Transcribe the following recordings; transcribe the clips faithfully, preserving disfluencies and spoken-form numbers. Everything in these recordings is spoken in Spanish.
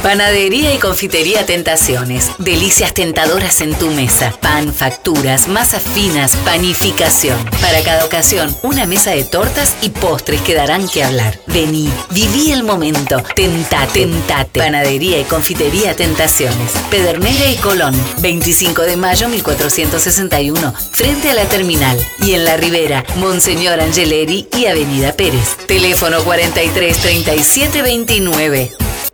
Panadería y confitería Tentaciones. Delicias tentadoras en tu mesa. Pan, facturas, masas finas, panificación. Para cada ocasión, una mesa de tortas y postres que darán que hablar. Vení, viví el momento. Tentate, tentate. Panadería y confitería Tentaciones. Pedernera y Colón. veinticinco de mayo mil cuatrocientos sesenta y uno. Frente a la terminal. Y en La Ribera, Monseñor Angeleri y Avenida Pérez. Teléfono cuarenta y tres treinta y siete veintinueve.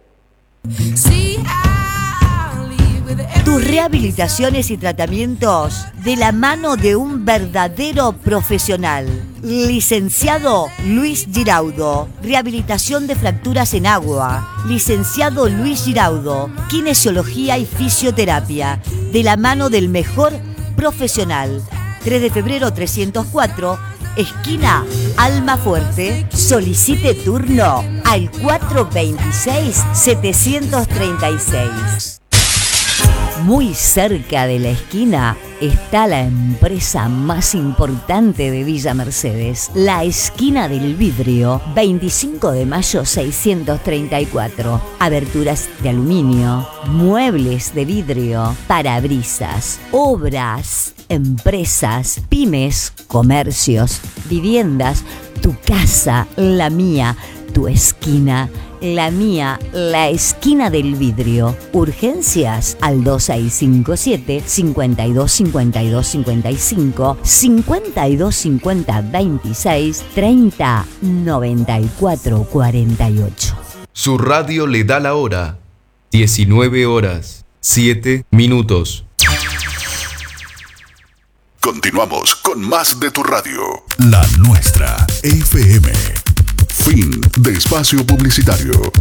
Tus rehabilitaciones y tratamientos de la mano de un verdadero profesional. Licenciado Luis Giraudo, rehabilitación de fracturas en agua. Licenciado Luis Giraudo, kinesiología y fisioterapia, de la mano del mejor profesional. tres de febrero trescientos cuatro, esquina Almafuerte. Solicite turno al cuatro veintiséis setecientos treinta y seis. Muy cerca de la esquina está la empresa más importante de Villa Mercedes, la Esquina del Vidrio, veinticinco de mayo seiscientos treinta y cuatro. Aberturas de aluminio, muebles de vidrio, parabrisas, obras, empresas, pymes, comercios, viviendas, tu casa, la mía, tu esquina, la mía, la Esquina del Vidrio. Urgencias al dos seis cinco siete, cincuenta y dos cincuenta y dos cincuenta y cinco, cincuenta y dos cincuenta veintiséis, treinta noventa y cuatro cuarenta y ocho. Su radio le da la hora. diecinueve horas, siete minutos. Continuamos con más de tu radio. La nuestra, F M. Fin de espacio publicitario.